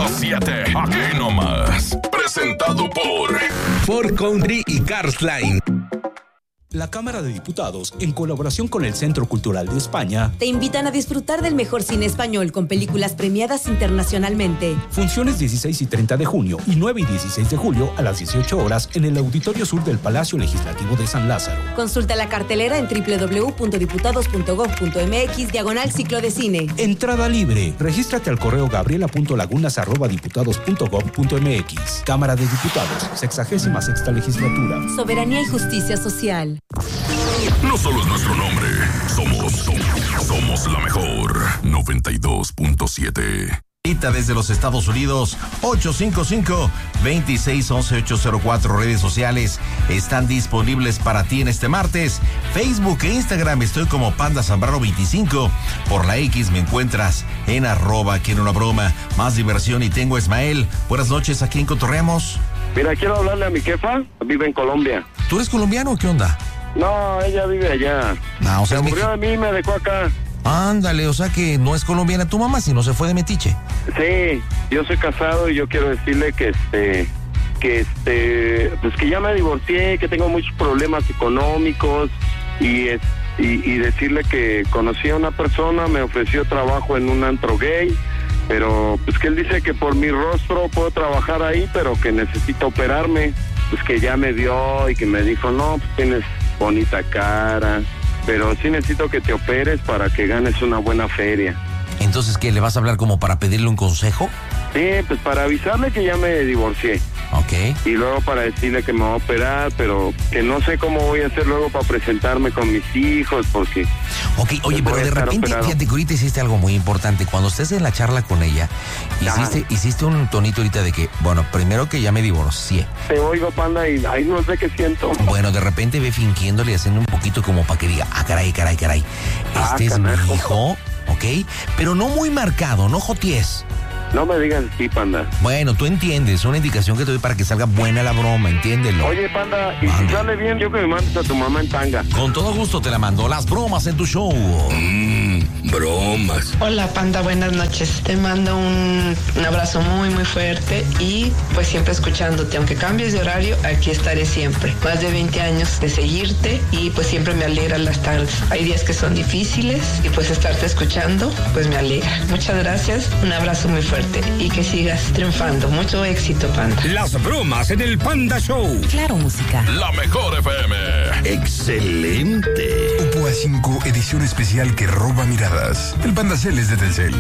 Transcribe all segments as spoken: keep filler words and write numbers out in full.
siete. Aquí nomás. Presentado por Ford Country y Cars Line. La Cámara de Diputados, en colaboración con el Centro Cultural de España, te invitan a disfrutar del mejor cine español con películas premiadas internacionalmente. Funciones dieciséis y treinta de junio y nueve y dieciséis de julio a las dieciocho horas en el Auditorio Sur del Palacio Legislativo de San Lázaro. Consulta la cartelera en doble u doble u doble u punto diputados punto gob punto eme equis diagonal ciclo de cine. Entrada libre. Regístrate al correo gabriela punto lagunas arroba diputados punto gob punto eme equis. Cámara de Diputados, sexagésima sexta legislatura. Soberanía y justicia social. No solo es nuestro nombre, somos, somos, somos la mejor. noventa y dos punto siete. Desde los Estados Unidos, ocho cinco cinco, dos seis uno uno, ocho cero cuatro. Redes sociales están disponibles para ti en este martes. Facebook e Instagram estoy como Panda Zambrano veinticinco. Por la X me encuentras en arroba quiero una broma. Más diversión y tengo a Ismael. Buenas noches, ¿a quién cotorreamos? Mira, quiero hablarle a mi jefa, vive en Colombia. ¿Tú eres colombiano o qué onda? No, ella vive allá. No, o sea, se mi... murió de mí y me dejó acá. Ándale, o sea que no es colombiana tu mamá, sino se fue de metiche. Sí, yo soy casado y yo quiero decirle que este, que este, pues que ya me divorcié, que tengo muchos problemas económicos y, y, y decirle que conocí a una persona, me ofreció trabajo en un antro gay, pero pues que él dice que por mi rostro puedo trabajar ahí, pero que necesito operarme, pues que ya me vio y que me dijo, no, pues tienes bonita cara, pero sí necesito que te operes para que ganes una buena feria. Entonces, ¿qué? ¿Le vas a hablar como para pedirle un consejo? Sí, pues para avisarle que ya me divorcié. Ok. Y luego para decirle que me va a operar, pero que no sé cómo voy a hacer luego para presentarme con mis hijos, porque... Ok, oye, pero de repente, operado. Fíjate que ahorita hiciste algo muy importante. Cuando estés en la charla con ella, hiciste, hiciste un tonito ahorita de que, bueno, primero que ya me divorcié. Te oigo, Panda, y ahí no sé qué siento. Bueno, de repente ve fingiéndole y haciendo un poquito como para que diga, ah, caray, caray, caray. Este ah, es carajo. Mi hijo, ok, pero no muy marcado, no joties. No me digas así, Panda. Bueno, tú entiendes, una indicación que te doy para que salga buena la broma, entiéndelo. Oye, Panda, y Mande. Si sale bien, yo que me mandes a tu mamá en tanga. Con todo gusto te la mando, las bromas en tu show. Mmm, bromas. Hola, Panda, buenas noches. Te mando un, un abrazo muy, muy fuerte y pues siempre escuchándote. Aunque cambies de horario, aquí estaré siempre. Más de veinte años de seguirte y pues siempre me alegran las tardes. Hay días que son difíciles y pues estarte escuchando, pues me alegra. Muchas gracias, un abrazo muy fuerte. Y que sigas triunfando. Mucho éxito, Panda. Las bromas en el Panda Show. Claro, música. La mejor F M. Excelente. Oppo A cinco edición especial que roba miradas. El Panda Cel es de Telcel.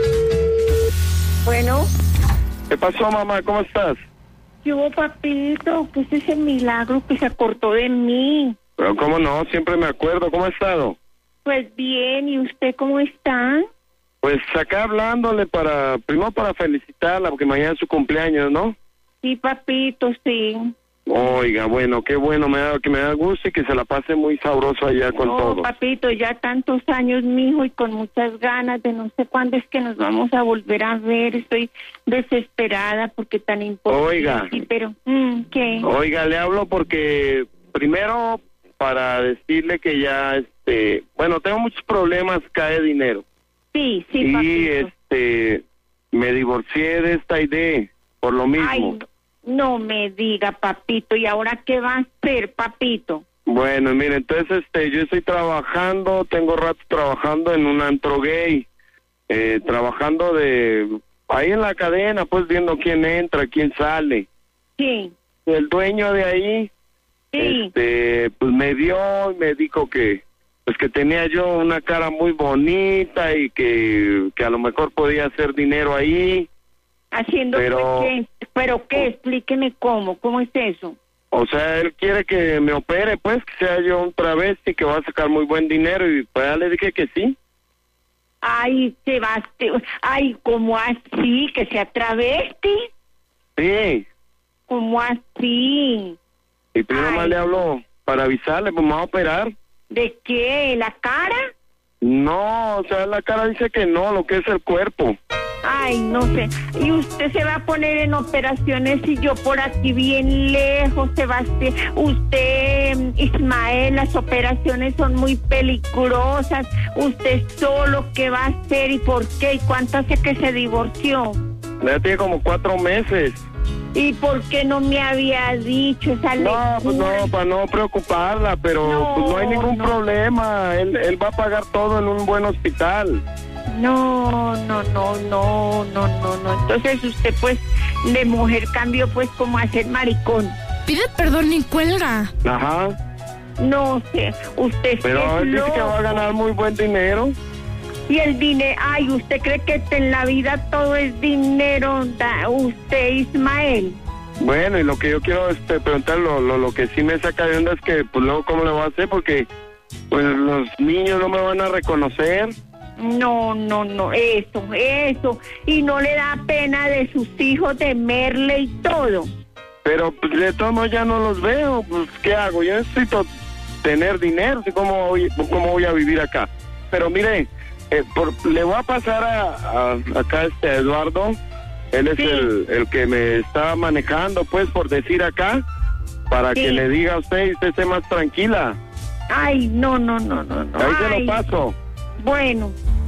Bueno. ¿Qué pasó, mamá? ¿Cómo estás? ¿Qué hubo, papito? ¿Qué es ese milagro que se acordó de mí? Pero cómo no, siempre me acuerdo. ¿Cómo ha estado? Pues bien, ¿y usted cómo está? Pues acá hablándole para, primero para felicitarla, porque mañana es su cumpleaños, ¿no? Sí, papito, sí. Oiga, bueno, qué bueno, me da, que me da gusto y que se la pase muy sabroso allá con no, todo. No, papito, ya tantos años, mijo, y con muchas ganas de no sé cuándo es que nos vamos a volver a ver. Estoy desesperada porque tan importante. Oiga. Sí, pero, mm, ¿qué? Oiga, le hablo porque, primero, para decirle que ya, este, bueno, tengo muchos problemas, cae dinero. Sí, sí, y papito. este, me divorcié de esta idea, por lo mismo. Ay, no me diga, papito, ¿y ahora qué va a hacer, papito? Bueno, mire, entonces, este, yo estoy trabajando, tengo rato trabajando en un antro gay, eh, trabajando de, ahí en la cadena, pues, viendo quién entra, quién sale. Sí. El dueño de ahí, sí. este, pues, me vio y me dijo que, pues que tenía yo una cara muy bonita y que, que a lo mejor podía hacer dinero ahí. Haciendo pero, qué, pero qué, explíqueme cómo, cómo es eso. O sea, él quiere que me opere, pues, que sea yo un travesti, que va a sacar muy buen dinero, y pues ya le dije que sí. Ay, Sebastián, ay, ¿cómo así? ¿Que sea travesti? Sí. ¿Cómo así? Y pues nomás le hablo para avisarle, pues me va a operar. ¿De qué? ¿La cara? No, o sea, la cara dice que no, lo que es el cuerpo. Ay, no sé. Y usted se va a poner en operaciones y yo por aquí bien lejos, Sebastián. Usted, Ismael, las operaciones son muy peligrosas. Usted solo, ¿qué va a hacer y por qué? ¿Y cuánto hace que se divorció? Ya tiene como cuatro meses. ¿Y por qué no me había dicho esa lectura? No, pues no, para no preocuparla, pero no, pues no hay ningún no. problema. Él, él va a pagar todo en un buen hospital. No, no, no, no, no, no, no. Entonces usted, pues, de mujer cambió, pues, como a ser maricón. Pide perdón y cuelga. Ajá. No sé, usted Pero él dice loco. que va a ganar muy buen dinero. Y el dinero, ay, ¿usted cree que en la vida todo es dinero, da usted, Ismael? Bueno, y lo que yo quiero este, preguntar, lo, lo, lo que sí me saca de onda es que, pues luego, ¿cómo le voy a hacer? Porque, pues, los niños no me van a reconocer. No, no, no, eso, eso. Y no le da pena de sus hijos, de Merle y todo. Pero, pues, de todos modos ya no los veo, pues, ¿qué hago? Yo necesito tener dinero, ¿cómo voy, cómo voy a vivir acá? Pero mire, eh, por, le voy a pasar a, a acá este a Eduardo, él es sí. el, el que me está manejando, pues, por decir acá, para sí. que le diga a usted y usted esté más tranquila. Ay, no, no, no, no, no. Ahí Ay. se lo paso. Bueno.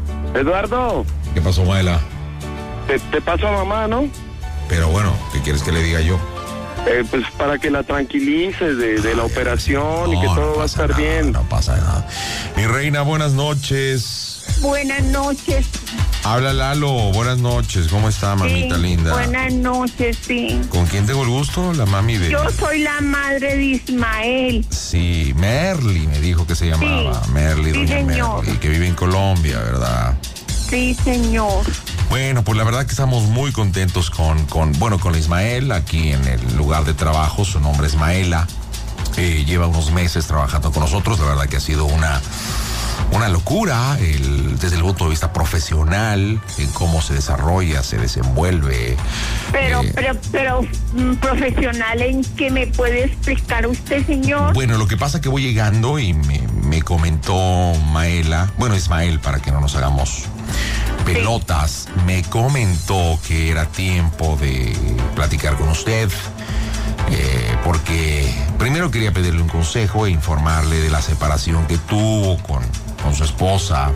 Eduardo. ¿Qué pasó, Maela? Te, te paso a mamá, ¿no? Pero bueno, ¿qué quieres que le diga yo? Eh, pues para que la tranquilices de, de la operación no, y que todo no va a estar nada, bien. No pasa nada. Mi reina, buenas noches. Buenas noches. Habla Lalo, buenas noches. ¿Cómo está, mamita sí, linda? Buenas noches, sí. ¿Con quién tengo el gusto? La mami de... Yo soy la madre de Ismael. Sí, Merly me dijo que se llamaba. Sí, Merly, sí, doña señor. Merly, que vive en Colombia, ¿verdad? Sí, señor. Bueno, pues la verdad que estamos muy contentos con, con, bueno, con Ismael aquí en el lugar de trabajo. Su nombre es Maela. Eh, lleva unos meses trabajando con nosotros. La verdad que ha sido una, una locura el, desde el punto de vista profesional, en cómo se desarrolla, se desenvuelve. Pero, eh, pero, pero, profesional, ¿en qué me puede explicar usted, señor? Bueno, lo que pasa es que voy llegando y me, me comentó Maela, bueno, Ismael, para que no nos hagamos pelotas, sí. me comentó que era tiempo de platicar con usted, eh, porque primero quería pedirle un consejo e informarle de la separación que tuvo con, con su esposa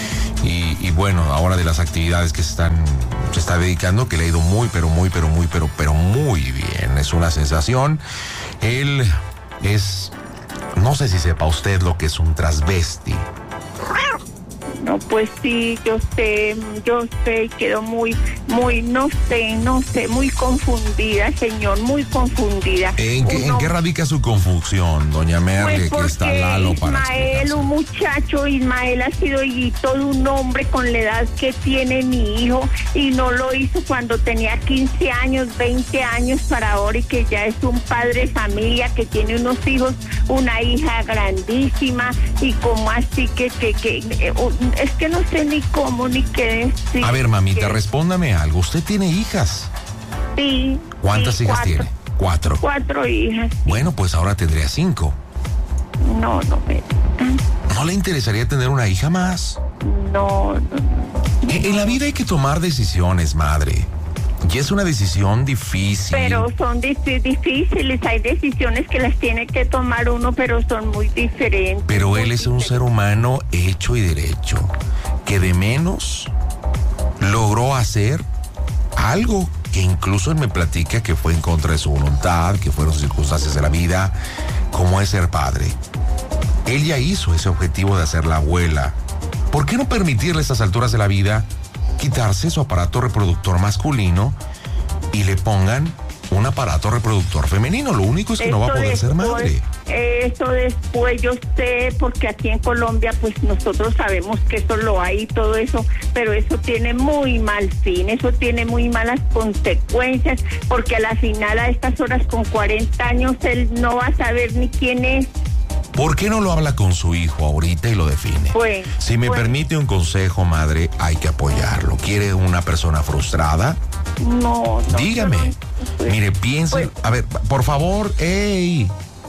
y, y bueno, ahora de las actividades que se están, se está dedicando, que le ha ido muy, pero muy, pero muy, pero, pero muy bien. Es una sensación. Él es, no sé si sepa usted lo que es un transvesti. No, pues sí, yo sé, yo sé, quedo muy, muy, no sé, no sé, muy confundida, señor, muy confundida. ¿En qué, Uno, ¿en qué radica su confusión, doña Merle, pues que está Lalo para Ismael, un muchacho, Ismael ha sido y todo un hombre con la edad que tiene mi hijo y no lo hizo cuando tenía quince años, veinte años para ahora y que ya es un padre de familia, que tiene unos hijos, una hija grandísima y como así que, que, que, eh, es que no sé ni cómo ni qué decir. A ver, mamita, que... respóndame algo. ¿Usted tiene hijas? Sí. ¿Cuántas sí, hijas cuatro. tiene? Cuatro. Cuatro hijas. Sí. Bueno, pues ahora tendría cinco. No, no me... ¿No le interesaría tener una hija más? No, no, no. En, en la vida hay que tomar decisiones, madre. Y es una decisión difícil. Pero son dif- difíciles, hay decisiones que las tiene que tomar uno, pero son muy diferentes. Pero él es un ser humano hecho y derecho, que de menos logró hacer algo que incluso él me platica que fue en contra de su voluntad, que fueron circunstancias de la vida, como es ser padre. Él ya hizo ese objetivo de hacer la abuela. ¿Por qué no permitirle a estas alturas de la vida quitarse su aparato reproductor masculino y le pongan un aparato reproductor femenino? Lo único es que eso no va a poder después, ser madre. Eso después yo sé, porque aquí en Colombia pues nosotros sabemos que eso lo hay y todo eso, pero eso tiene muy mal fin, eso tiene muy malas consecuencias, porque a la final a estas horas con cuarenta años él no va a saber ni quién es. ¿Por qué no lo habla con su hijo ahorita y lo define? Pues, si me pues, permite un consejo, madre, hay que apoyarlo. ¿Quiere una persona frustrada? No, no. Dígame. No, pues, Mire, piense. Pues, a ver, por favor, ey.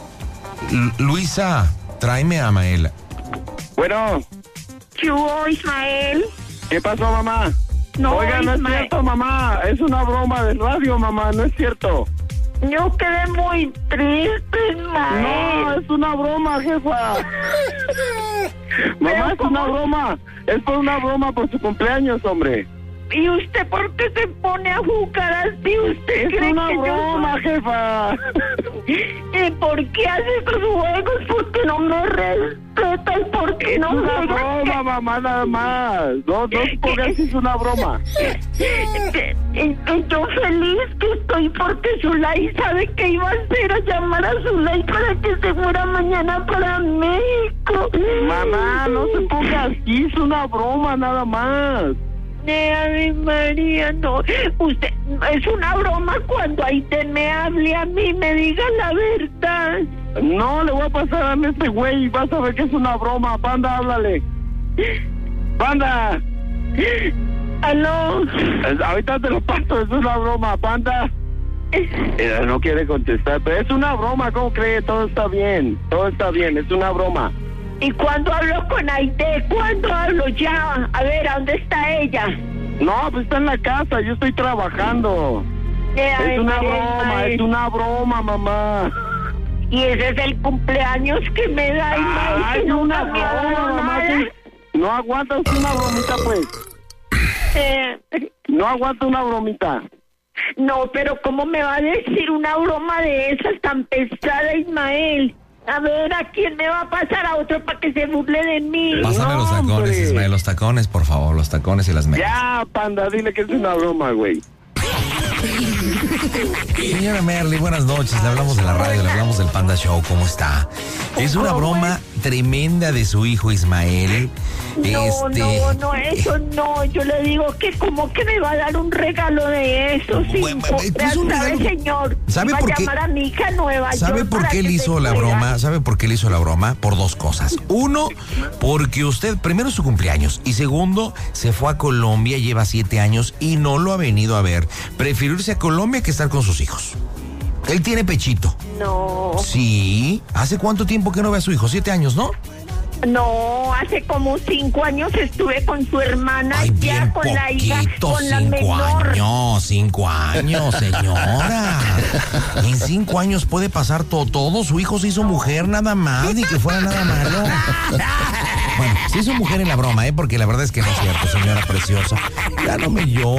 L- Luisa, tráeme a Maela. Bueno. ¿Qué hubo, Ismael? ¿Qué pasó, mamá? No, Oiga, no Ismael. es cierto, mamá. Es una broma de radio, mamá. No es cierto. Yo quedé muy triste, Ismael. No, es una broma, jefa. Mamá, es una broma. Es por una broma por su cumpleaños, hombre. ¿Y usted por qué se pone a jugar así? ¿Usted es cree una que broma, yo... jefa? ¿Y por qué hace esos juegos? ¿Por qué no me respetas? ¿Por qué no me Es una broma, respetas? mamá, nada más. No, no pongas así, es una broma. Y yo feliz que estoy porque Zulay sabe que iba a hacer a llamar a Zulay para que se fuera mañana para México. Mamá, no se ponga así, es una broma, nada más. Ay, María, no. Usted, es una broma cuando Aide me hable a mí, me diga la verdad. No, le voy a pasar a este güey y vas a ver que es una broma. Panda, háblale. Panda. ¿Aló? Ahorita te lo paso, es una broma, Panda. Eh, no quiere contestar, pero es una broma, ¿cómo cree? Todo está bien, todo está bien, es una broma. ¿Y cuándo hablo con Aide? ¿Cuándo hablo ya? A ver, ¿a dónde está ella? No, pues está en la casa, yo estoy trabajando. Eh, es una ay, broma, ay. es una broma, mamá. Y ese es el cumpleaños que me da Ismael, Ay, que nunca una me ha dado broma, mamá. nada. que- No aguantas una bromita, pues. Eh, No aguanta una bromita. no, pero ¿cómo me va a decir una broma de esas tan pesada, Ismael? A ver, ¿a quién me va a pasar? A otro para que se burle de mí. Pásame No, los tacones, hombre. Ismael, los tacones, por favor, los tacones y las medias. Ya, Panda, dile que es una broma, güey. Señora Merly, buenas noches. Le hablamos de la radio, le hablamos del Panda Show. ¿Cómo está? Es una broma tremenda de su hijo Ismael. No, este... no, no, eso no. Yo le digo que como que me va a dar un regalo de eso. Sin Bueno, pues un ¿sabe, regalo. señor? ¿Sabe Va por a qué? llamar a mi hija nueva. ¿Sabe por qué él hizo la broma? ¿Sabe por qué él hizo la broma? Por dos cosas. Uno, porque usted, primero es su cumpleaños. Y segundo, se fue a Colombia, lleva siete años y no lo ha venido a ver. Prefirió irse a Colombia que estar con sus hijos. Él tiene pechito. No, Sí. ¿Hace cuánto tiempo que no ve a su hijo? Siete años, ¿no? no, hace como cinco años estuve con su hermana, Ay, ya bien con la hija, poquito, con la cinco menor. años, cinco años, señora. En cinco años puede pasar to- todo. Su hijo se hizo mujer nada más, ni que fuera nada malo. Bueno, se hizo mujer en la broma, ¿eh? Porque la verdad es que no es cierto, señora preciosa. Ya no me llore.